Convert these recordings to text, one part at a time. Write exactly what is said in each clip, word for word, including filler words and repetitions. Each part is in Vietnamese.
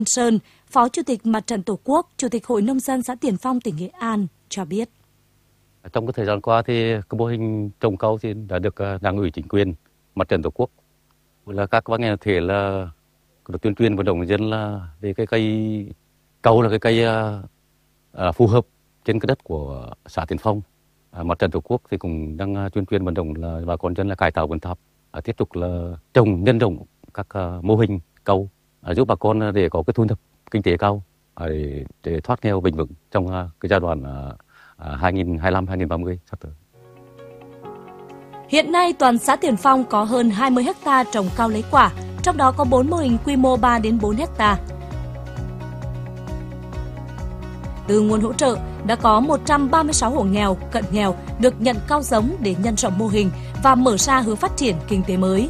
Sơn, Phó Chủ tịch Mặt trận Tổ quốc, Chủ tịch Hội Nông dân xã Tiền Phong, tỉnh Nghệ An cho biết. Trong cái thời gian qua thì cái mô hình trồng cau thì đã được Đảng ủy, chính quyền, Mặt trận Tổ quốc là các ban ngành thể là được tuyên truyền vận động người dân là về cái cây cau là cái cây uh, phù hợp trên cái đất của xã Tiền Phong. Uh, Mặt trận Tổ quốc thì cũng đang tuyên truyền vận động là bà con dân là cải tạo vườn tháp, uh, tiếp tục là trồng nhân rộng các uh, mô hình cau uh, giúp bà con để có cái thu nhập kinh tế cao uh, để, để thoát nghèo bền vững trong uh, cái giai đoạn uh, hai nghìn không trăm hai mươi lăm đến hai nghìn không trăm ba mươi sắp tới. Hiện nay toàn xã Tiền Phong có hơn hai mươi héc ta trồng cau lấy quả, trong đó có bốn mô hình quy mô ba đến bốn héc ta. Từ nguồn hỗ trợ đã có một trăm ba mươi sáu hộ nghèo, cận nghèo được nhận cau giống để nhân rộng mô hình và mở ra hướng phát triển kinh tế mới.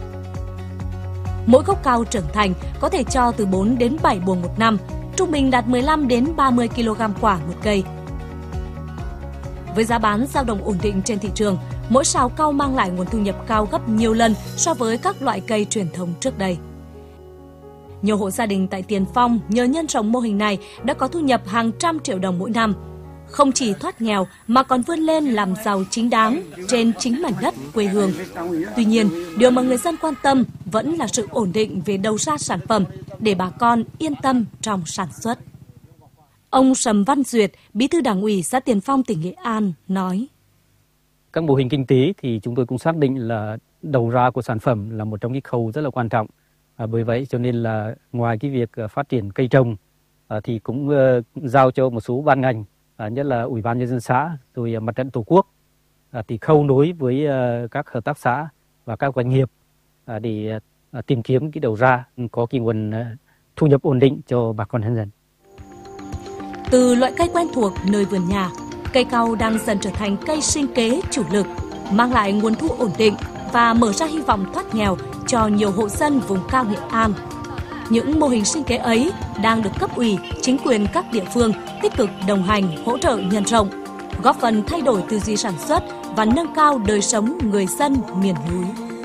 Mỗi gốc cau trưởng thành có thể cho từ bốn đến bảy buồng một năm, trung bình đạt mười lăm đến ba mươi ki lô gam quả một cây. Với giá bán dao động ổn định trên thị trường, mỗi sào cau mang lại nguồn thu nhập cao gấp nhiều lần so với các loại cây truyền thống trước đây. Nhiều hộ gia đình tại Tiền Phong nhờ nhân rộng mô hình này đã có thu nhập hàng trăm triệu đồng mỗi năm. Không chỉ thoát nghèo mà còn vươn lên làm giàu chính đáng trên chính mảnh đất quê hương. Tuy nhiên, điều mà người dân quan tâm vẫn là sự ổn định về đầu ra sản phẩm để bà con yên tâm trong sản xuất. Ông Sầm Văn Duyệt, Bí thư Đảng ủy xã Tiền Phong, tỉnh Nghệ An nói: Các mô hình kinh tế thì chúng tôi cũng xác định là đầu ra của sản phẩm là một trong những khâu rất là quan trọng. À, bởi vậy cho nên là ngoài cái việc phát triển cây trồng à, thì cũng uh, giao cho một số ban ngành, à, nhất là Ủy ban nhân dân xã rồi Mặt trận Tổ quốc à, thì khâu nối với uh, các hợp tác xã và các doanh nghiệp à, để uh, tìm kiếm cái đầu ra có cái nguồn uh, thu nhập ổn định cho bà con nhân dân. Từ loại cây quen thuộc nơi vườn nhà, cây cau đang dần trở thành cây sinh kế chủ lực, mang lại nguồn thu ổn định và mở ra hy vọng thoát nghèo cho nhiều hộ dân vùng cao Nghệ An. Những mô hình sinh kế ấy đang được cấp ủy, chính quyền các địa phương tích cực đồng hành, hỗ trợ nhân rộng, góp phần thay đổi tư duy sản xuất và nâng cao đời sống người dân miền núi.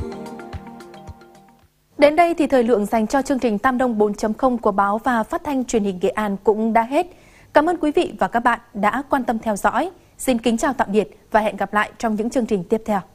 Đến đây thì thời lượng dành cho chương trình Tam Đông bốn chấm không của báo và phát thanh truyền hình Nghệ An cũng đã hết. Cảm ơn quý vị và các bạn đã quan tâm theo dõi. Xin kính chào tạm biệt và hẹn gặp lại trong những chương trình tiếp theo.